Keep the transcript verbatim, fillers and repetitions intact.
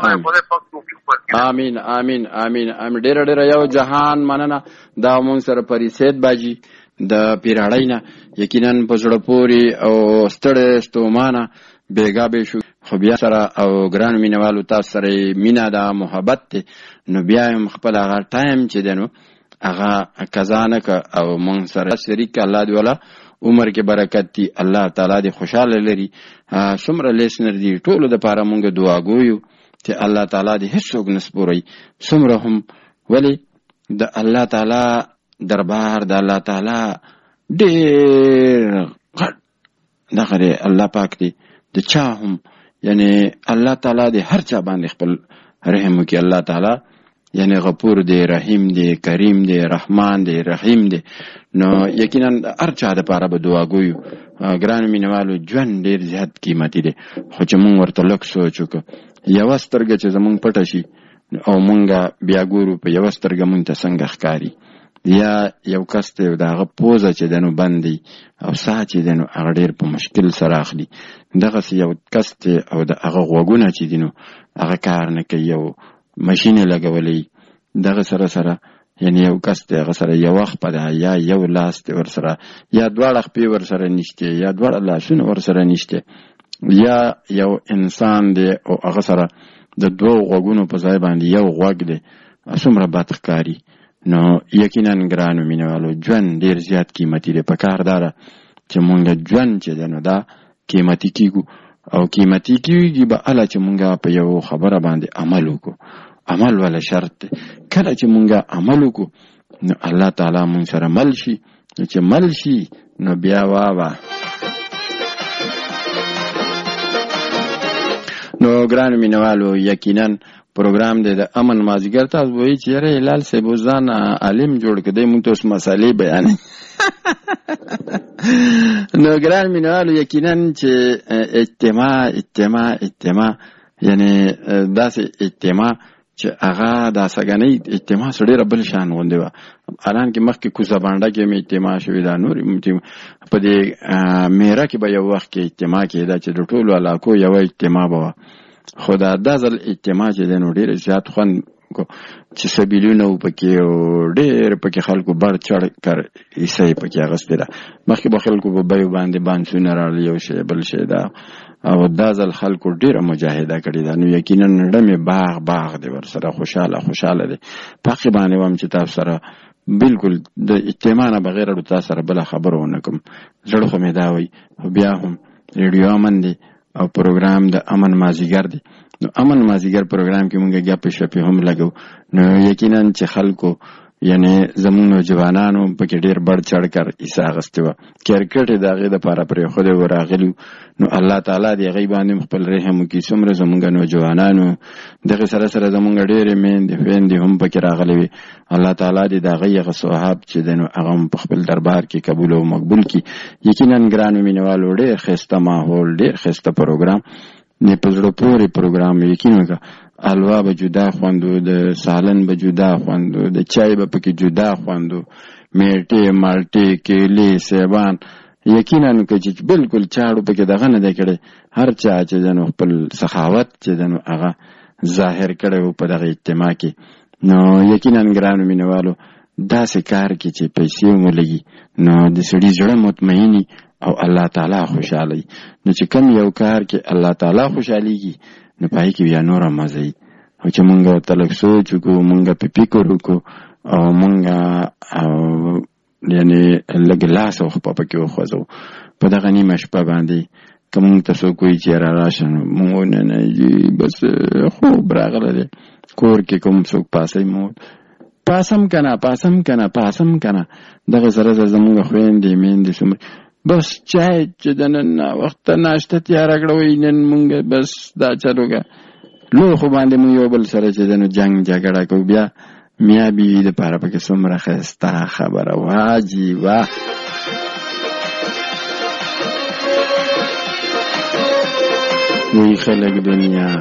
امين امين امين امين ډیر ډیر یو جهان مننه دا مون سره پریسید باجی د پیراړی نه یقینا په زړه پوري او ستړی ستومانه بیګا به شو خو بیا سره او ګران مینوالو تاسو سره مینا دا محبت ته نو بیا هم خپل هغه ټایم چې دنو هغه کزانه ک او مون سره شریک الله دی ولا عمر کې برکت دی الله تعالی دی خوشاله لري څومره لیسنر دی ټولو د پاره مونږ دعا کوو چې الله تعالی دی هیڅوک نسپوري څومره هم ولی د الله تعالی دربار د الله تعالی ډېر غټ دغه الله پاک دی د چا هم یعنی الله تعالی دی هر چا باندې خپل رحم کوي الله تعالی یعنی غفور دی رحیم دی کریم دی رحمان دی رحیم دی نو یقینا هر چا د پاره به دعا کوي ګران مینوالو ژوند ډیر زیات قیمتي دی خو چې مونږ ورته لږ سوچ وکړو یوه سترګه چې زمونږ پټه شي او مونږ بیا ګورو په یوه سترګه مونږ ته څنګه ښکاري یا یو کس ته د هغه پوزه چې دی نو بند دی او ساه چې دی نو هغه ډېر په مشکل سره اخلي دغسې یو کس دی او د هغه غوږونه چې دي نو هغه کار نه کوي یو ماشین یې لګولی دغه سره سره یعنی یو کس دی هغه سره یوه خپه ده یا یو لاس دی ورسره یا دواړه خپې ورسره نشته یا دواړه لاسونه ورسره نشته یا یو انسان دی او هغه سره د دوو غوږونو په ځای باندې یو غوږ دی څومره بد ښکاري نو یقینا ګرانو مینوالو ژوند ډېر زیات قیمتي دی په کار داره چې مونږ ژوند چې دی نو دا قیمتي کیږو او قیمتي کیږي به هله چې مونږ په یو خبره باندې عمل وکړو عمل ولا شرط دی کله چې مونږ عمل وکړو نو الله تعالی مونږ سره مل شي چې مل شي نو بیا واه نو ګران مینوالو یقینا پروګرام دی د امن مازیګر تاسو وایي چې یاره هلال صاحب ځان عالم جوړ کړی موږ ته اوس مسالې بیانې نو ګران مینوالو یقینا چې اجتماع اجتماع اجتماع یعنی داسې اجتماع چې هغه دا سګنۍ اجتماع سره ډېره بل شان غوندې وه الان کې مخکې کوزه بانډه کې مې اجتماع شوې ده نورې په دې میره کې به یو وخت کې اجتماع کېده چې د ټولو علاقو یوه اجتماع به وه خو دا دا ځل اجتماع چې دی نو ډېر زیات خوند چې سبیلونه و پکې او ډېر پکې خلکو بر چړ کر حصه یې پکې اخیستې ده مخکې به خلکو په بیو باندې بانسونه راړل یو شی بل شی ده او دا ځل خلکو ډېره مجاهده کړې ده نو یقینا ډمې باغ باغ دی ورسره خوشحاله خوشحاله دی په هغې باندې وایم چې تاسو سره بالکل د اجتماع نه بغیر اړو تاسو سره بله خبره ونه کوم زړه خو مې دا وایي خو بیا هم ریډیو امن دی او پروګرام د امن مازیګر دی نو امن مازیګر پروګرام کې مونږ ګپې شپې هم لګو نو یقینا چې خلکو یعنی زمونږ نوجوانانو پکې ډېر بړ چړ کر حصه اخیستې وه کرکټ یې د هغې دپاره پرېښودی و راغلي نو الله تعالی د هغوی باندې خپل رحم وکړي څومره زمونږ نوجوانانو دغې سره سره زمونږ ډېرې میندې خویندې هم پکې راغلې وي الله تعالی دې د هغوی هغه صحاب چې دی نو هغه هم په خپل دربار کې قبول او مقبول کړي یقینا ګرانو مینوالو ډېر ښایسته ماحول ډېر ښایسته پروګرام نه په زړه پورې پروګرام یقین وکړه الوا به جدا خوندو د سالن به جدا خوندو د چای به پکې جدا خوندو میټې مالټې کیلې سیبان یقینا چې بالکل چاړو پکې دغه نه دی کړی هر چا چې دی نو خپل سخاوت چې دی نو هغه ظاهر کړی و په دغه اجتماع کې نو یقینا ګرانو مینوالو داسې کار کې چې پیسې مو لګي نو د سړي زړه مطمئني او الله تعالی خوشحالی نو چې کم یو کار کې الله تعالی خوشحالیږي نو پای کې بیا نوره مزه وي او چې مونږ ورته لږ سوچ وکړو مونږ پې فکر وکړو او مونږ یعنې لږ لاس او خپه پکې وخوځو په دغه نیمه شپه باندې که مونږ ته څوک وایي چې یاره راشه نو مونږ نه نه جي بس خوب راغله دی کور کې کوم څوک پاسئ مو پاسم که نه پاسم که نه پاسم که نه دغه سره سره زمونږ خویندې میندې څومره بس چای چې د نن وخته ناشته تیاره کړه وایي نن مونږ بس دا چلو که لوښو باندې مونږ یو بل سره چې د نو جنګ جګړه کوو بیا میا بیوي دپاره پکې څومره ښایسته خبره واه جي واه وی خلک دنیا